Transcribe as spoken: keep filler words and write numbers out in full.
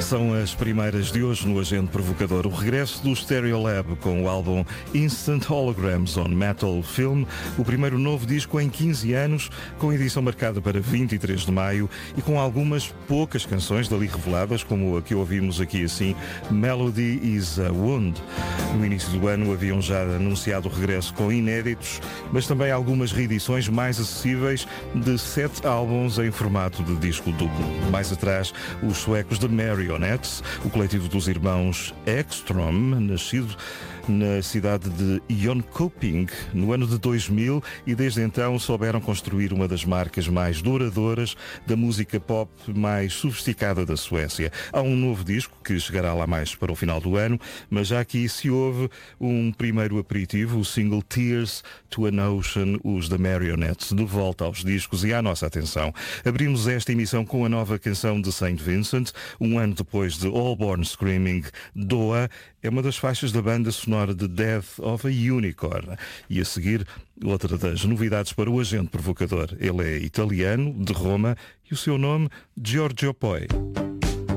São as primeiras de hoje no Agente Provocador. O regresso do Stereolab com o álbum Instant Holograms on Metal Film, o primeiro novo disco em quinze anos, com edição marcada para vinte e três de maio e com algumas poucas canções dali reveladas, como a que ouvimos aqui assim, Melody is a Wound. No início do ano haviam já anunciado o regresso com inéditos, mas também algumas reedições mais acessíveis de sete álbuns em formato de disco duplo. Mais atrás, os suecos de Marionettes, o coletivo dos irmãos Ekstrom, nascido na cidade de Jönköping no ano de dois mil, e desde então souberam construir uma das marcas mais duradouras da música pop mais sofisticada da Suécia. Há um novo disco que chegará lá mais para o final do ano, mas já aqui se ouve um primeiro aperitivo, o single Tears to an Ocean, os da Marionettes, de volta aos discos e à nossa atenção. Abrimos esta emissão com a nova canção de Saint Vincent, um ano depois de All Born Screaming. Doa é uma das faixas da banda sonora de Death of a Unicorn. E a seguir, outra das novidades para o Agente Provocador. Ele é italiano, de Roma, e o seu nome, Giorgio Poi.